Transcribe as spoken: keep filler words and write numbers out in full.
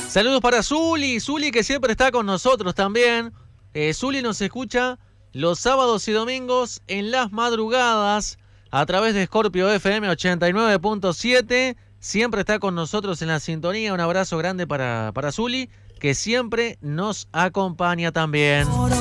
Saludos para Zuli, Zuli que siempre está con nosotros también. Eh, Zuli nos escucha los sábados y domingos en las madrugadas a través de Scorpio F M ochenta y nueve punto siete. Siempre está con nosotros en la sintonía. Un abrazo grande para, para Zuli, que siempre nos acompaña también.